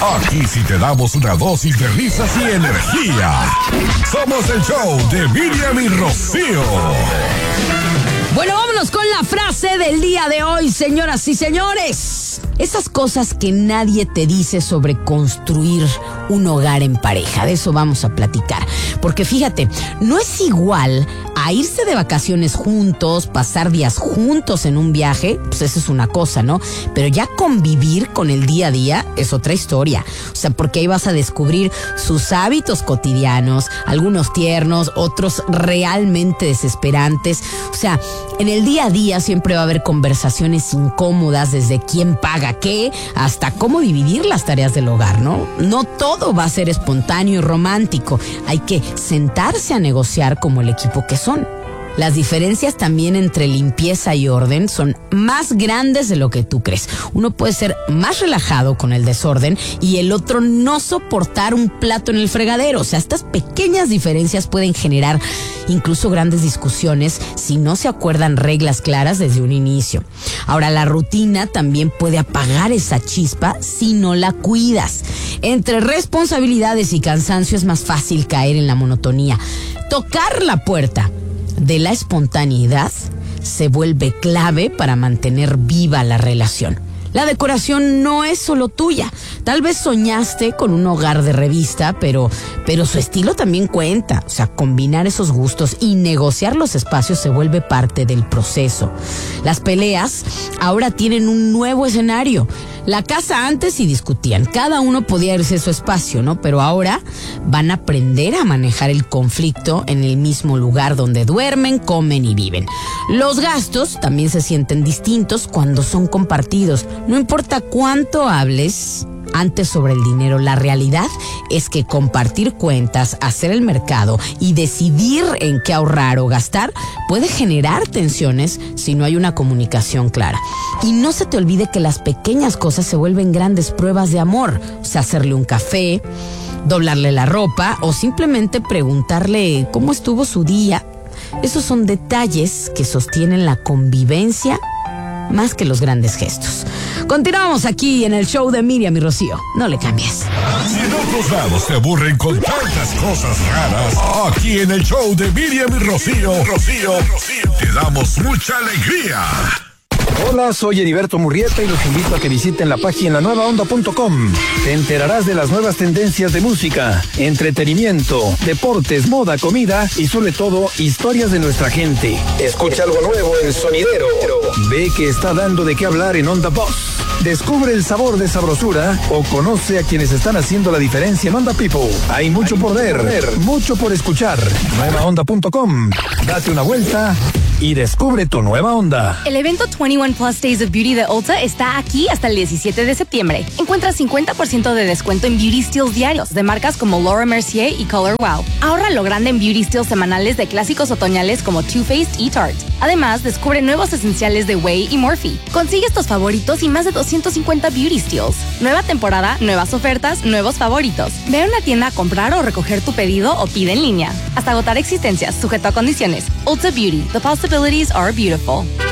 Aquí sí te damos una dosis de risas y energía. Somos el show de Miriam y Rocío. Bueno, vámonos con la frase del día de hoy, señoras y señores. Esas cosas que nadie te dice sobre construir un hogar en pareja, de eso vamos a platicar. Porque fíjate, no es igual a irse de vacaciones juntos, pasar días juntos en un viaje, pues eso es una cosa, ¿no? Pero ya convivir con el día a día es otra historia. O sea, porque ahí vas a descubrir sus hábitos cotidianos, algunos tiernos, otros realmente desesperantes. O sea, en el día a día siempre va a haber conversaciones incómodas, desde quién paga qué hasta cómo dividir las tareas del hogar, ¿no? No todo va a ser espontáneo y romántico. Hay que sentarse a negociar como el equipo que son. Las diferencias también entre limpieza y orden son más grandes de lo que tú crees. Uno puede ser más relajado con el desorden y el otro no soportar un plato en el fregadero. O sea, estas pequeñas diferencias pueden generar incluso grandes discusiones si no se acuerdan reglas claras desde un inicio. Ahora, la rutina también puede apagar esa chispa si no la cuidas. Entre responsabilidades y cansancio es más fácil caer en la monotonía. Tocar la puerta de la espontaneidad se vuelve clave para mantener viva la relación. La decoración no es solo tuya. Tal vez soñaste con un hogar de revista, pero su estilo también cuenta. O sea, combinar esos gustos y negociar los espacios se vuelve parte del proceso. Las peleas ahora tienen un nuevo escenario. La casa antes sí discutían, cada uno podía irse a su espacio, ¿no? Pero ahora van a aprender a manejar el conflicto en el mismo lugar donde duermen, comen y viven. Los gastos también se sienten distintos cuando son compartidos. No importa cuánto hables antes sobre el dinero, la realidad es que compartir cuentas, hacer el mercado y decidir en qué ahorrar o gastar puede generar tensiones si no hay una comunicación clara. Y no se te olvide que las pequeñas cosas se vuelven grandes pruebas de amor. O sea, hacerle un café, doblarle la ropa o simplemente preguntarle cómo estuvo su día. Esos son detalles que sostienen la convivencia más que los grandes gestos. Continuamos aquí en el show de Miriam y Rocío. No le cambies. Si en otros lados te aburren con tantas cosas raras, aquí en el show de Miriam y Rocío, te damos mucha alegría. Hola, soy Heriberto Murrieta y los invito a que visiten la página lanuevaonda.com. Te enterarás de las nuevas tendencias de música, entretenimiento, deportes, moda, comida y sobre todo historias de nuestra gente. Escucha algo nuevo en Sonidero. Ve que está dando de qué hablar en Onda Boss. Descubre el sabor de sabrosura o conoce a quienes están haciendo la diferencia en Onda People. Hay mucho por ver, mucho por escuchar. Nuevaonda.com. Date una vuelta y descubre tu nueva onda. El evento 21 Plus Days of Beauty de Ulta está aquí hasta el 17 de septiembre. Encuentra 50% de descuento en beauty steals diarios de marcas como Laura Mercier y Color Wow. Ahorra lo grande en beauty steals semanales de clásicos otoñales como Too Faced y Tarte. Además, descubre nuevos esenciales de Way y Morphe. Consigue estos favoritos y más de 250 beauty steals. Nueva temporada, nuevas ofertas, nuevos favoritos. Ve a una tienda a comprar o recoger tu pedido o pide en línea. Hasta agotar existencias, sujeto a condiciones. Ulta Beauty, the possibilities are beautiful.